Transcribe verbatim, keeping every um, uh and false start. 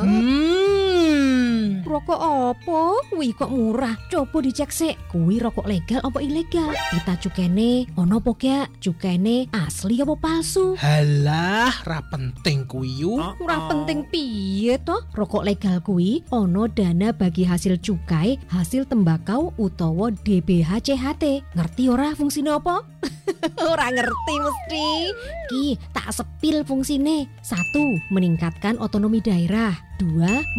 Hmm. Rokok apa? Kuwi kok murah. Coba dicek sik, kuwi rokok legal apa ilegal? Kita cukene ono apa gak? Cukene asli apa palsu? Halah, ra penting kuwi yu. Ora penting piye toh? Rokok legal kuwi ono dana bagi hasil cukai, hasil tembakau utawa D B H C H T. Ngerti ora fungsine apa? Ora ngerti mesti. Ki, tak sepil fungsine. Satu, meningkatkan otonomi daerah. Dua,